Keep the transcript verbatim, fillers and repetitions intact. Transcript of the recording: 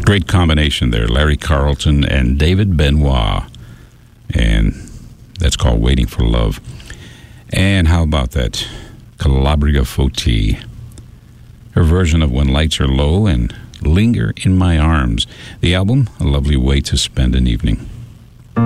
Great combination there, Larry Carlton and David Benoit. And that's called Waiting for Love. And how about that? Calabria Foti. Her version of When Lights Are Low and Linger in My Arms. The album, A Lovely Way to Spend an Evening.